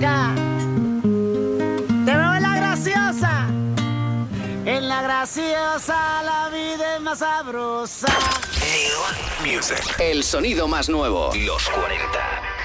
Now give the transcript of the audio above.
acá. Te veo en la graciosa. En la graciosa la vida es más sabrosa. New Music. El sonido más nuevo. Los 40.